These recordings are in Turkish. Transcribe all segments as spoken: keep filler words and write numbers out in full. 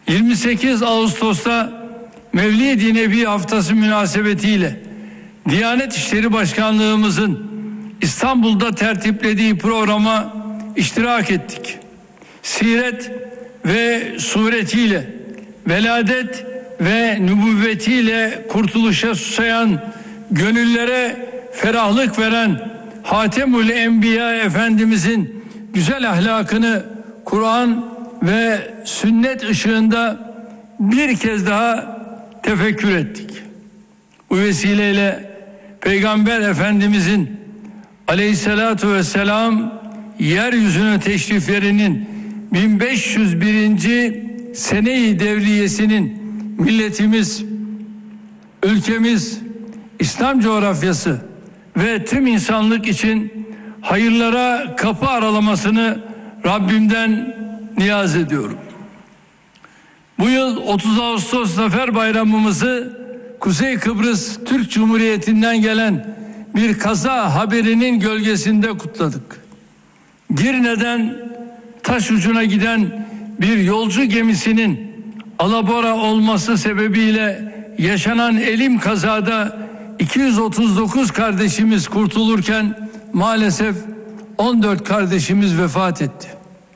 yirmi sekiz Ağustos'ta Mevlid-i Nebi haftası münasebetiyle Diyanet İşleri Başkanlığımızın İstanbul'da tertiplediği programa iştirak ettik. Siret ve suretiyle, veladet ve nübüvvetiyle kurtuluşa susayan, gönüllere ferahlık veren Hatemül Enbiya Efendimizin güzel ahlakını Kur'an ve sünnet ışığında bir kez daha tefekkür ettik. Bu vesileyle Peygamber Efendimizin aleyhissalatu vesselam yeryüzüne teşriflerinin bin beş yüz birinci sene-i devriyesinin milletimiz, ülkemiz, İslam coğrafyası ve tüm insanlık için hayırlara kapı aralamasını Rabbimden niyaz ediyorum. Bu yıl otuz Ağustos Zafer Bayramımızı Kuzey Kıbrıs Türk Cumhuriyeti'nden gelen bir kaza haberinin gölgesinde kutladık. Girne'den Taşucu'na giden bir yolcu gemisinin alabora olması sebebiyle yaşanan elim kazada iki yüz otuz dokuz kardeşimiz kurtulurken maalesef on dört kardeşimiz vefat etti.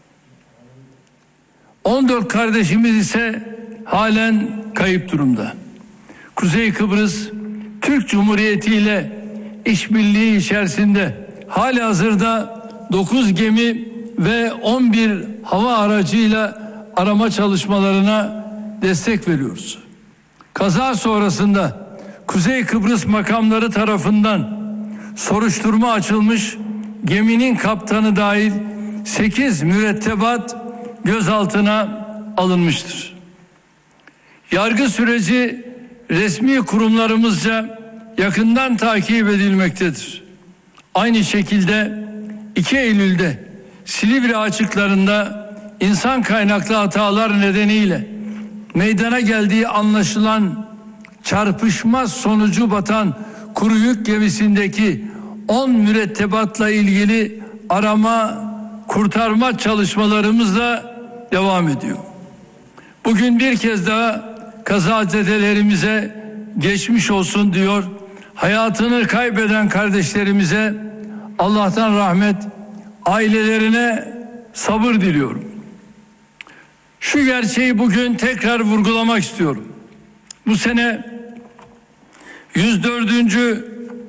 on dört kardeşimiz ise halen kayıp durumda. Kuzey Kıbrıs Türk Cumhuriyeti ile işbirliği içerisinde halihazırda dokuz gemi ve on bir hava aracıyla arama çalışmalarına destek veriyoruz. Kaza sonrasında Kuzey Kıbrıs makamları tarafından soruşturma açılmış, geminin kaptanı dahil sekiz mürettebat gözaltına alınmıştır. Yargı süreci resmi kurumlarımızca yakından takip edilmektedir. Aynı şekilde iki Eylül'de Silivri açıklarında insan kaynaklı hatalar nedeniyle meydana geldiği anlaşılan çarpışma sonucu batan kuru yük gemisindeki on mürettebatla ilgili arama, kurtarma çalışmalarımız da devam ediyor. Bugün bir kez daha kazazedelerimize geçmiş olsun diyor. Hayatını kaybeden kardeşlerimize Allah'tan rahmet, ailelerine sabır diliyorum. Şu gerçeği bugün tekrar vurgulamak istiyorum. Bu sene yüz dördüncü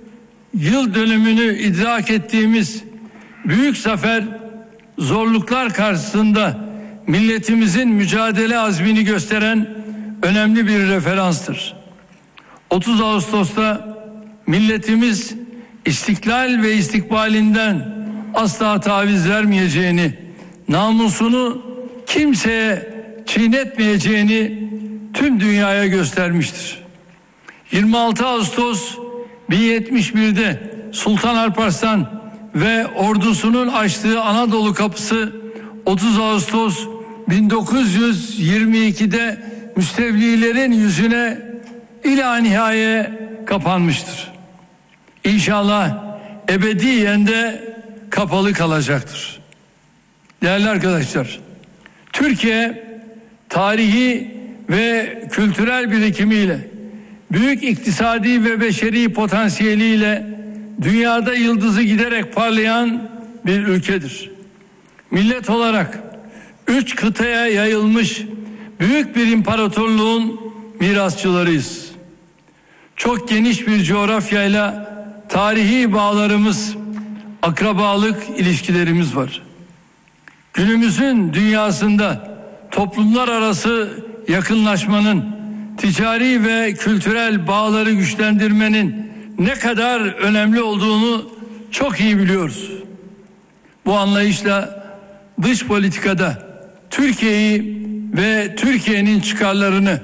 yıl dönümünü idrak ettiğimiz büyük zafer, zorluklar karşısında milletimizin mücadele azmini gösteren önemli bir referanstır. otuz Ağustos'ta milletimiz istiklal ve istikbalinden asla taviz vermeyeceğini, namusunu kimseye çiğnetmeyeceğini tüm dünyaya göstermiştir. yirmi altı Ağustos bin yetmiş bir'de Sultan Alparslan ve ordusunun açtığı Anadolu kapısı otuz Ağustos bin dokuz yüz yirmi iki'de müstevlilerin yüzüne ila nihaye kapanmıştır. İnşallah ebediyen de kapalı kalacaktır. Değerli arkadaşlar, Türkiye tarihi ve kültürel birikimiyle, büyük iktisadi ve beşeri potansiyeliyle dünyada yıldızı giderek parlayan bir ülkedir. Millet olarak üç kıtaya yayılmış büyük bir imparatorluğun mirasçılarıyız. Çok geniş bir coğrafyayla tarihi bağlarımız, akrabalık ilişkilerimiz var. Günümüzün dünyasında toplumlar arası yakınlaşmanın, ticari ve kültürel bağları güçlendirmenin ne kadar önemli olduğunu çok iyi biliyoruz. Bu anlayışla dış politikada Türkiye'yi ve Türkiye'nin çıkarlarını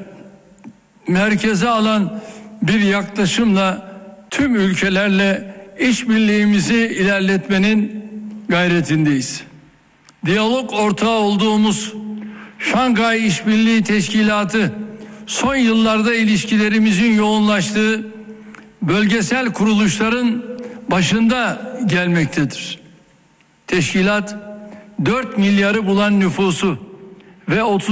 merkeze alan bir yaklaşımla tüm ülkelerle işbirliğimizi ilerletmenin gayretindeyiz. Diyalog ortağı olduğumuz Şanghay İşbirliği Teşkilatı son yıllarda ilişkilerimizin yoğunlaştığı bölgesel kuruluşların başında gelmektedir. Teşkilat dört milyarı bulan nüfusu ve otuz